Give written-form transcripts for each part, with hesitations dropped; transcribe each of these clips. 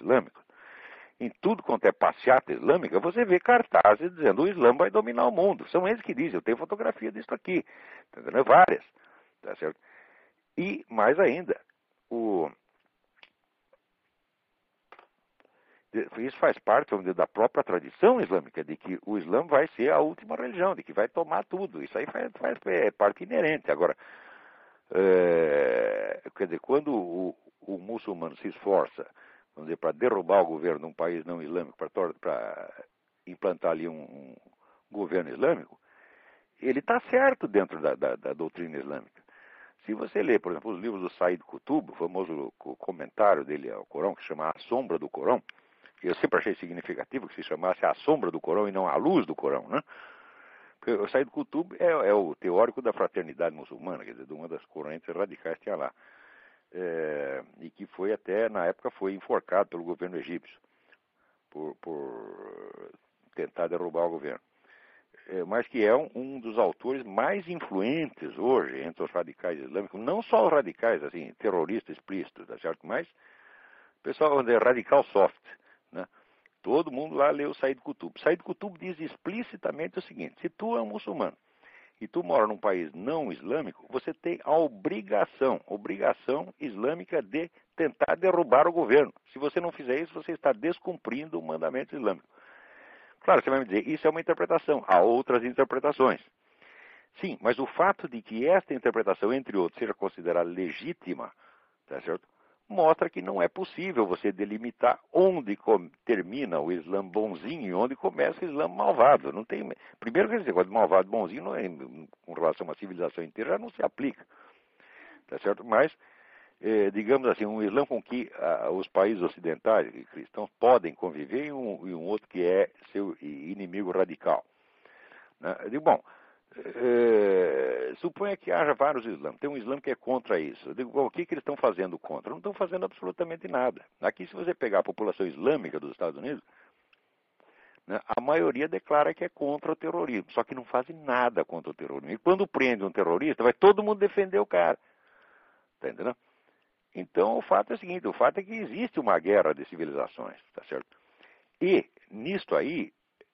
islâmicos, em tudo quanto é passeata islâmica, você vê cartazes dizendo o Islã vai dominar o mundo. São eles que dizem, eu tenho fotografia disso aqui, tá vendo? Várias, tá certo? E, mais ainda, isso faz parte, vamos dizer, da própria tradição islâmica, de que o Islã vai ser a última religião, de que vai tomar tudo. Isso aí é parte inerente. Agora, quer dizer, quando o muçulmano se esforça, vamos dizer, para derrubar o governo de um país não islâmico, para implantar ali um governo islâmico, ele está certo dentro da doutrina islâmica. Se você ler, por exemplo, os livros do Said Qutb, o famoso comentário dele ao Corão, que se chama A Sombra do Corão, que eu sempre achei significativo que se chamasse A Sombra do Corão e não A Luz do Corão, né? Porque o Said Qutb é o teórico da fraternidade muçulmana, quer dizer, de uma das correntes radicais que tinha lá. E que foi até, na época, foi enforcado pelo governo egípcio por tentar derrubar o governo. Mas que é um dos autores mais influentes hoje entre os radicais islâmicos, não só os radicais, assim, terroristas explícitos, tá certo? Mas o pessoal é radical soft, né? Todo mundo lá leu o Said Qutb. Said Qutb diz explicitamente o seguinte: se tu é um muçulmano e tu mora num país não islâmico, você tem a obrigação islâmica de tentar derrubar o governo. Se você não fizer isso, você está descumprindo o mandamento islâmico. Claro, você vai me dizer, isso é uma interpretação. Há outras interpretações. Sim, mas o fato de que esta interpretação, entre outros, seja considerada legítima, tá certo? Mostra que não é possível você delimitar onde termina o Islã bonzinho e onde começa o Islã malvado. Não tem. Primeiro que esse negócio de malvado e bonzinho, não é, com relação a uma civilização inteira, já não se aplica. Tá certo? Mas, digamos assim, um Islã com que os países ocidentais e cristãos podem conviver e um outro que é seu inimigo radical. Né? Eu digo, bom, suponha que haja vários Islãs. Tem um Islã que é contra isso. Eu digo, bom, o que eles estão fazendo contra? Não estão fazendo absolutamente nada. Aqui, se você pegar a população islâmica dos Estados Unidos, né, a maioria declara que é contra o terrorismo, só que não fazem nada contra o terrorismo. E quando prende um terrorista, vai todo mundo defender o cara. Tá entendendo? Então, o fato é o seguinte, o fato é que existe uma guerra de civilizações, tá certo? E, nisto aí,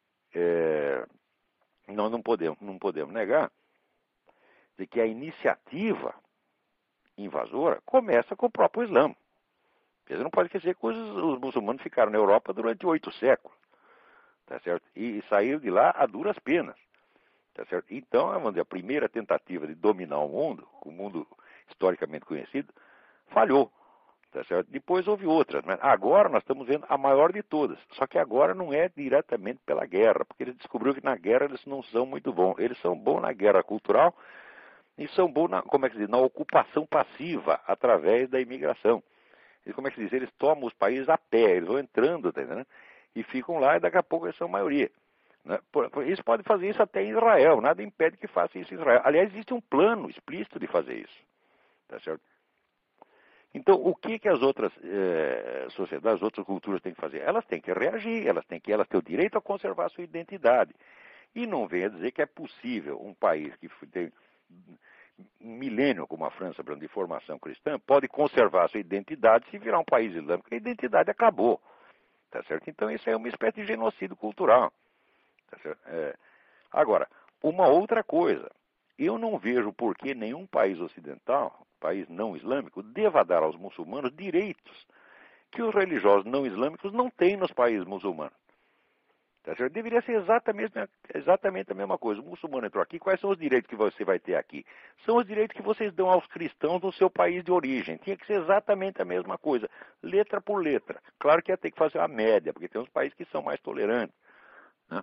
nós não podemos negar de que a iniciativa invasora começa com o próprio Islã. Você não pode esquecer que os muçulmanos ficaram na Europa durante 8 séculos, tá certo? E saíram de lá a duras penas, tá certo? Então, vamos dizer, a primeira tentativa de dominar o mundo historicamente conhecido, falhou, tá certo? Depois houve outras, mas agora nós estamos vendo a maior de todas. Só que agora não é diretamente pela guerra, porque eles descobriram que na guerra eles não são muito bons. Eles são bons na guerra cultural e são bons na ocupação passiva através da imigração. E como é que se diz? Eles tomam os países a pé, eles vão entrando, tá entendendo? E ficam lá e daqui a pouco eles são maioria. Né? Eles podem fazer isso até em Israel, nada impede que faça isso em Israel. Aliás, existe um plano explícito de fazer isso, tá certo? Então, o que as outras sociedades, as outras culturas têm que fazer? Elas têm que reagir, elas têm o direito a conservar a sua identidade. E não venha dizer que é possível um país que tem um milênio como a França, de formação cristã, pode conservar a sua identidade se virar um país islâmico. A identidade acabou, tá certo? Então, isso é uma espécie de genocídio cultural. Tá certo? Agora, uma outra coisa. Eu não vejo por que nenhum país ocidental, país não islâmico, deva dar aos muçulmanos direitos que os religiosos não islâmicos não têm nos países muçulmanos. Tá certo? Deveria ser exatamente a mesma coisa. O muçulmano entrou aqui, quais são os direitos que você vai ter aqui? São os direitos que vocês dão aos cristãos no seu país de origem. Tinha que ser exatamente a mesma coisa, letra por letra. Claro que ia ter que fazer uma média, porque tem uns países que são mais tolerantes, né?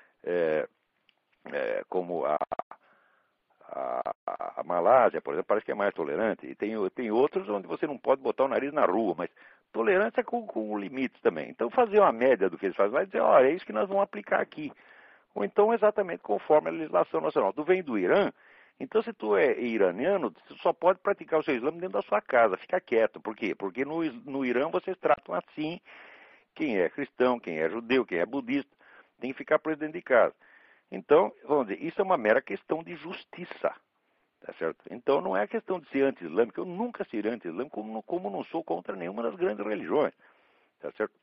Como a Malásia, por exemplo, parece que é mais tolerante. E tem outros onde você não pode botar o nariz na rua, mas tolerância com limites também. Então, fazer uma média do que eles fazem lá e dizer, olha, é isso que nós vamos aplicar aqui. Ou então, exatamente conforme a legislação nacional. Tu vem do Irã, então se tu é iraniano, tu só pode praticar o seu islã dentro da sua casa. Fica quieto. Por quê? Porque no Irã vocês tratam assim quem é cristão, quem é judeu, quem é budista. Tem que ficar preso dentro de casa. Então, vamos dizer, isso é uma mera questão de justiça, tá certo? Então, não é questão de ser anti-islâmico. Eu nunca serei anti-islâmico, como não sou contra nenhuma das grandes religiões, tá certo?